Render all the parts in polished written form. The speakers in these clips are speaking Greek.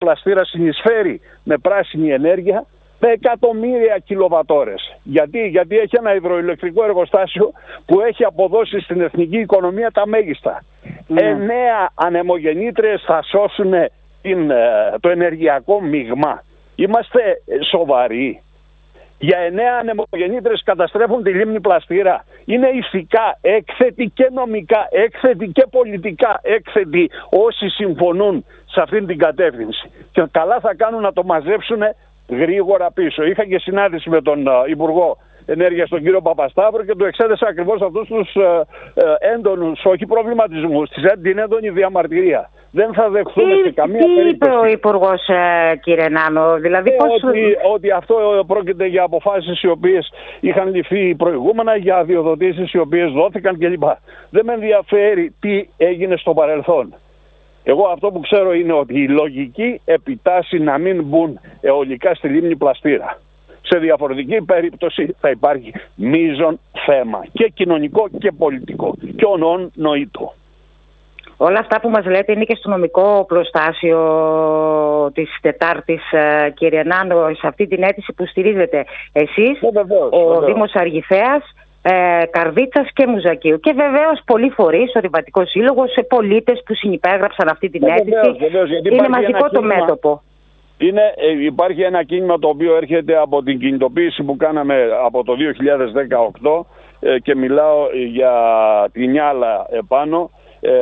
πλαστήρα συνεισφέρει με πράσινη ενέργεια με εκατομμύρια κιλοβατόρες. Γιατί έχει ένα υδροηλεκτρικό εργοστάσιο που έχει αποδώσει στην εθνική οικονομία τα μέγιστα. 9 ανεμογεννήτριες θα σώσουν το ενεργειακό μείγμα. Είμαστε σοβαροί? Για 9 ανεμογεννήτριες καταστρέφουν τη λίμνη Πλαστήρα. Είναι ηθικά έκθετη και νομικά έκθετη και πολιτικά έκθετη όσοι συμφωνούν σε αυτήν την κατεύθυνση. Και καλά θα κάνουν να το μαζέψουν γρήγορα πίσω. Είχα και συνάντηση με τον Υπουργό Ενέργειας, τον κύριο Παπασταύρο, και του εξέδεσα ακριβώς αυτούς τους έντονους, όχι προβληματισμούς, την έντονη διαμαρτυρία. Δεν θα δεχθούμε σε καμία περίπτωση. Τι είπε ο Υπουργός, κύριε Νάνο? Δηλαδή ότι αυτό πρόκειται για αποφάσεις οι οποίες είχαν ληφθεί προηγούμενα, για αδειοδοτήσεις οι οποίες δόθηκαν κλπ. Δεν με ενδιαφέρει τι έγινε στο παρελθόν. Εγώ αυτό που ξέρω είναι ότι η λογική επιτάσσει να μην μπουν αιωλικά στη λίμνη Πλαστήρα. Σε διαφορετική περίπτωση θα υπάρχει μείζον θέμα και κοινωνικό και πολιτικό και ονόν νοήτο. Όλα αυτά που μας λέτε είναι και στο νομικό προστάσιο της Τετάρτης, κύριε Νάνο, σε αυτή την αίτηση που στηρίζετε εσείς, ο Δήμος Αργυθέας, Καρδίτσας και Μουζακίου. Και βεβαίως πολλοί φορείς, ο Ρηματικός Σύλλογος, πολίτες που συνυπέγραψαν αυτή την αίτηση. Είναι μαζικό το μέτωπο. Υπάρχει ένα κίνημα το οποίο έρχεται από την κινητοποίηση που κάναμε από το 2018 και μιλάω για την Νιάλα επάνω,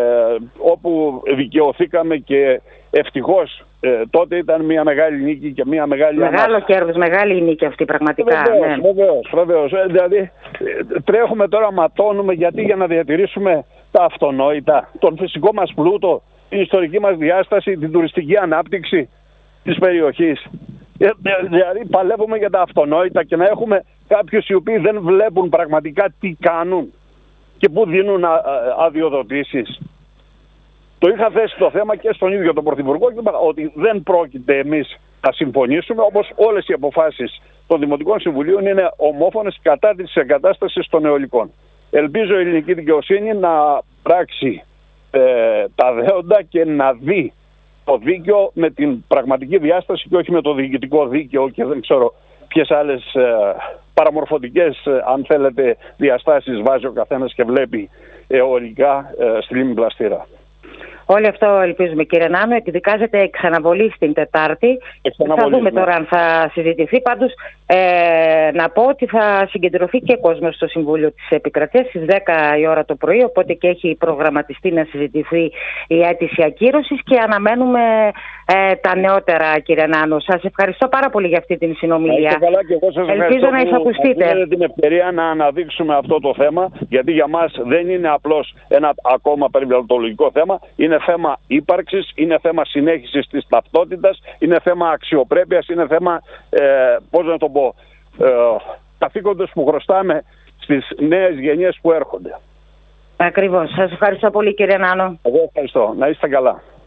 όπου δικαιωθήκαμε και ευτυχώς τότε ήταν μια μεγάλη νίκη και μια μεγάλη μεγάλο κέρδος, μεγάλη νίκη αυτή πραγματικά. Βεβαίως. Δηλαδή τρέχουμε τώρα, ματώνουμε για να διατηρήσουμε τα αυτονόητα, τον φυσικό μας πλούτο, την ιστορική μας διάσταση, την τουριστική ανάπτυξη της περιοχής. Δηλαδή παλεύουμε για τα αυτονόητα και να έχουμε κάποιους οι οποίοι δεν βλέπουν πραγματικά τι κάνουν και πού δίνουν αδειοδοτήσεις. Το είχα θέσει το θέμα και στον ίδιο τον Πρωθυπουργό και είπα ότι δεν πρόκειται εμείς να συμφωνήσουμε, όπως όλες οι αποφάσεις των Δημοτικών Συμβουλίων είναι ομόφωνες κατά της εγκατάστασης των αιωλικών. Ελπίζω η ελληνική δικαιοσύνη να πράξει τα δέοντα και να δει το δίκαιο με την πραγματική διάσταση και όχι με το διοικητικό δίκαιο και δεν ξέρω ποιες άλλες παραμορφωτικές, αν θέλετε, διαστάσεις βάζει ο καθένας και βλέπει αιωλικά στη λίμνη Πλαστήρα. Όλο αυτό ελπίζουμε, κύριε Νάνο. Εκδικάζεται εξαναβολή στην Τετάρτη. Θα δούμε τώρα αν θα συζητηθεί. Πάντως, να πω ότι θα συγκεντρωθεί και κόσμος στο Συμβούλιο της Επικρατείας στις 10 η ώρα το πρωί. Οπότε και έχει προγραμματιστεί να συζητηθεί η αίτηση ακύρωσης και αναμένουμε τα νεότερα, κύριε Νάνο. Σας ευχαριστώ πάρα πολύ για αυτή την συνομιλία. Ελπίζω να εισακουστείτε. Έχουμε την ευκαιρία να αναδείξουμε αυτό το θέμα, γιατί για μας δεν είναι απλώς ένα ακόμα περιβαλλοντολογικό θέμα. Είναι θέμα ύπαρξης, είναι θέμα συνέχισης της ταυτότητας, είναι θέμα αξιοπρέπειας, είναι θέμα, πώς να το πω, καθήκοντος που χρωστάμε στις νέες γενιές που έρχονται. Ακριβώς. Σας ευχαριστώ πολύ, κύριε Νάνο. Εγώ ευχαριστώ. Να είστε καλά.